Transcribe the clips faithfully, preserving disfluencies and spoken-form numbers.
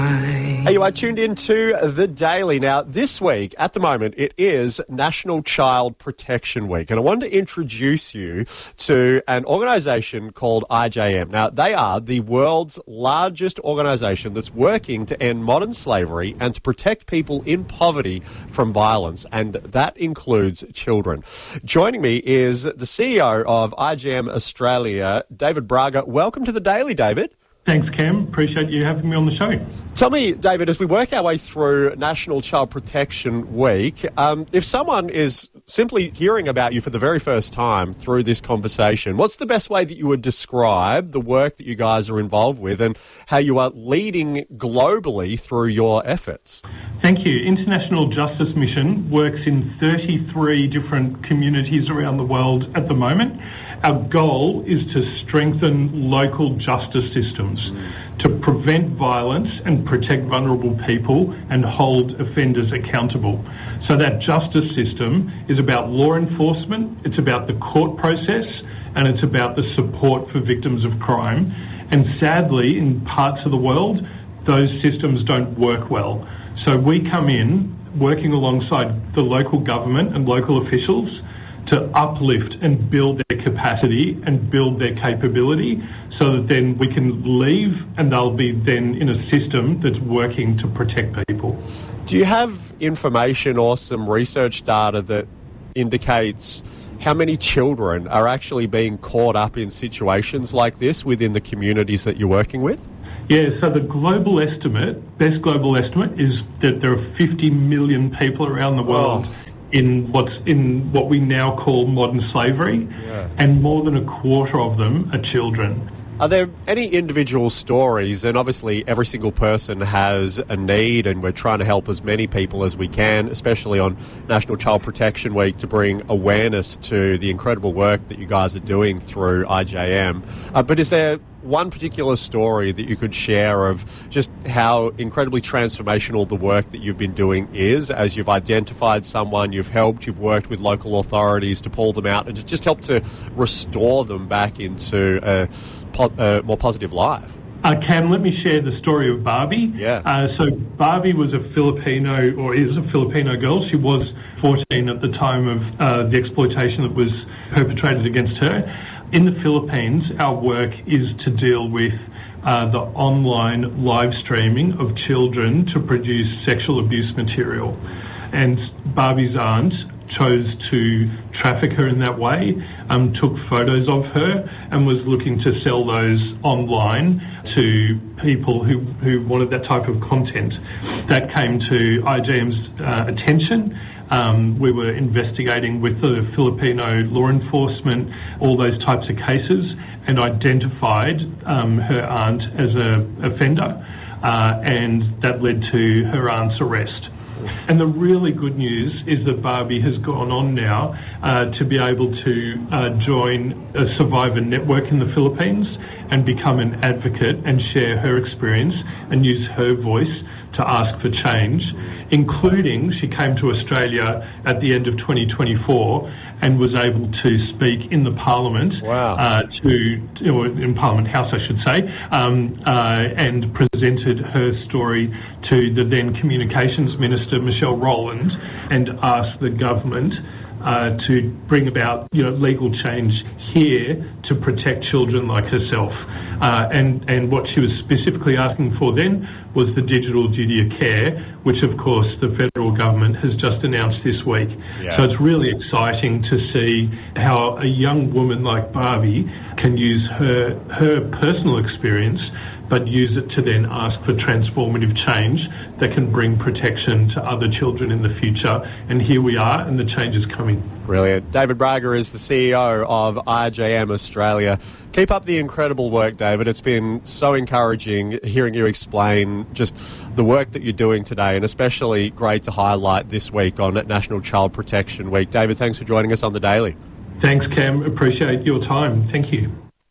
mine. Hey, you are tuned in to The Daily. Now, this week, at the moment, it is National Child Protection Week. And I wanted to introduce you to an organisation called I J M. Now, they are the world's largest organisation that's working to end modern slavery and to protect people in poverty from violence. And that includes children. Joining me is the C E O of I J M Australia, David Braga. Welcome to The Daily, David. Thanks, Cam. Appreciate you having me on the show. Tell me, David, as we work our way through National Child Protection Week, um, if someone is simply hearing about you for the very first time through this conversation, what's the best way that you would describe the work that you guys are involved with and how you are leading globally through your efforts? Thank you. International Justice Mission works in thirty-three different communities around the world at the moment. Our goal is to strengthen local justice systems, to prevent violence and protect vulnerable people and hold offenders accountable. So that justice system is about law enforcement, it's about the court process, and it's about the support for victims of crime. And sadly, in parts of the world, those systems don't work well. So we come in working alongside the local government and local officials to uplift and build their capacity and build their capability so that then we can leave and they'll be then in a system that's working to protect people. Do you have information or some research data that indicates how many children are actually being caught up in situations like this within the communities that you're working with? Yeah, so the global estimate, best global estimate, is that there are fifty million people around the world oh. in what's in what we now call modern slavery, yeah. and more than a quarter of them are children. Are there any individual stories, and obviously every single person has a need and we're trying to help as many people as we can, especially on National Child Protection Week, to bring awareness to the incredible work that you guys are doing through I J M. Uh, but is there one particular story that you could share of just how incredibly transformational the work that you've been doing is, as you've identified someone, you've helped, you've worked with local authorities to pull them out and to just help to restore them back into a, po- a more positive life? Uh, Cam, let me share the story of Barbie. Yeah. Uh, so Barbie was a Filipino, or is a Filipino girl. She was fourteen at the time of uh, the exploitation that was perpetrated against her. In the Philippines, our work is to deal with uh, the online live streaming of children to produce sexual abuse material. And Barbie's aunt chose to traffic her in that way, um, took photos of her and was looking to sell those online to people who, who wanted that type of content. That came to I J M's uh, attention. Um, we were investigating with the Filipino law enforcement all those types of cases and identified um, her aunt as an offender, uh, and that led to her aunt's arrest. And the really good news is that Barbie has gone on now uh, to be able to uh, join a survivor network in the Philippines and become an advocate and share her experience and use her voice to ask for change, including she came to Australia at the end of twenty twenty-four and was able to speak in the Parliament, wow. uh, to or in Parliament House, I should say, um, uh, and presented her story to the then Communications Minister, Michelle Rowland, and asked the government uh, to bring about, you know, legal change here to protect children like herself. Uh, and, and what she was specifically asking for then was the digital duty of care, which of course the federal government has just announced this week. Yeah. So it's really exciting to see how a young woman like Barbie can use her her personal experience but use it to then ask for transformative change that can bring protection to other children in the future. And here we are, and the change is coming. Brilliant. David Braga is the C E O of I J M Australia. Keep up the incredible work, David. It's been so encouraging hearing you explain just the work that you're doing today, and especially great to highlight this week on National Child Protection Week. David, thanks for joining us on The Daily. Thanks, Cam. Appreciate your time. Thank you.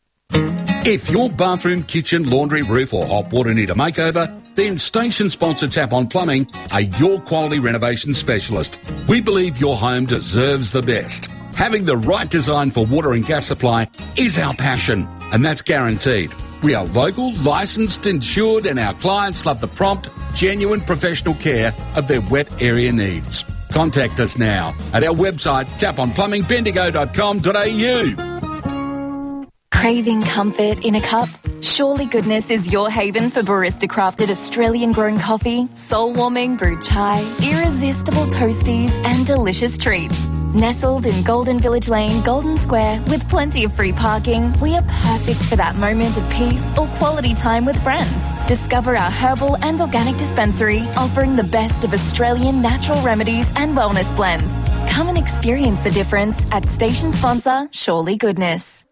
If your bathroom, kitchen, laundry, roof or hot water need a makeover, then station-sponsored Tap On Plumbing are your quality renovation specialist. We believe your home deserves the best. Having the right design for water and gas supply is our passion, and that's guaranteed. We are local, licensed, insured, and our clients love the prompt, genuine professional care of their wet area needs. Contact us now at our website, tap on plumbing bendigo dot com dot a u. Craving comfort in a cup? Surely Goodness is your haven for barista-crafted Australian-grown coffee, soul-warming brewed chai, irresistible toasties and delicious treats. Nestled in Golden Village Lane, Golden Square, with plenty of free parking, we are perfect for that moment of peace or quality time with friends. Discover our herbal and organic dispensary, offering the best of Australian natural remedies and wellness blends. Come and experience the difference at station sponsor Surely Goodness.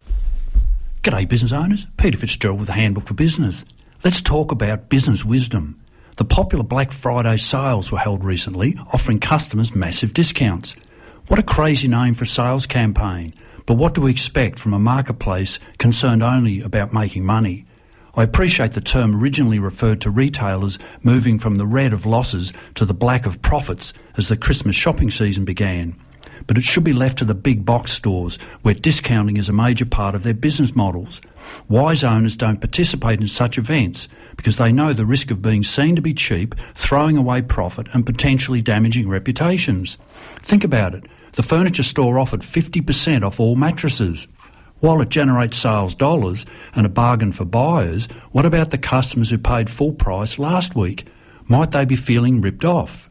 G'day business owners, Peter Fitzgerald with the Handbook for Business. Let's talk about business wisdom. The popular Black Friday sales were held recently, offering customers massive discounts. What a crazy name for a sales campaign, but what do we expect from a marketplace concerned only about making money? I appreciate the term originally referred to retailers moving from the red of losses to the black of profits as the Christmas shopping season began. But it should be left to the big box stores where discounting is a major part of their business models. Wise owners don't participate in such events because they know the risk of being seen to be cheap, throwing away profit and potentially damaging reputations. Think about it. The furniture store offered fifty percent off all mattresses. While it generates sales dollars and a bargain for buyers, what about the customers who paid full price last week? Might they be feeling ripped off?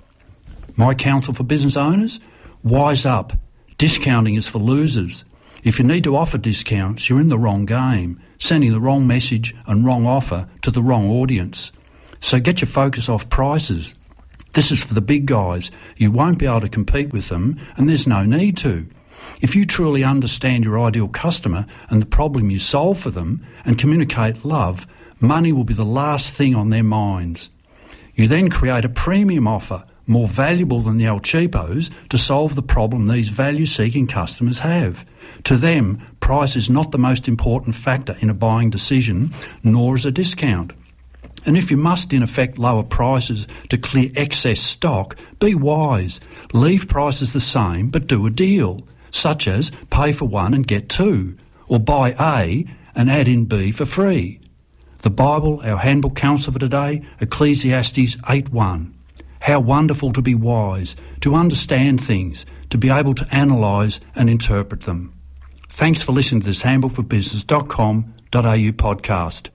My counsel for business owners? Wise up. Discounting is for losers. If you need to offer discounts, you're in the wrong game, sending the wrong message and wrong offer to the wrong audience. So get your focus off prices. This is for the big guys. You won't be able to compete with them, and there's no need to. If you truly understand your ideal customer and the problem you solve for them and communicate love, money will be the last thing on their minds. You then create a premium offer, more valuable than the El Cheapos, to solve the problem these value-seeking customers have. To them, price is not the most important factor in a buying decision, nor is a discount. And if you must in effect lower prices to clear excess stock, be wise. Leave prices the same but do a deal, such as pay for one and get two, or buy A and add in B for free. The Bible, our handbook counsel for today, Ecclesiastes eight one. How wonderful to be wise, to understand things, to be able to analyse and interpret them. Thanks for listening to this handbook for business dot com dot a u podcast.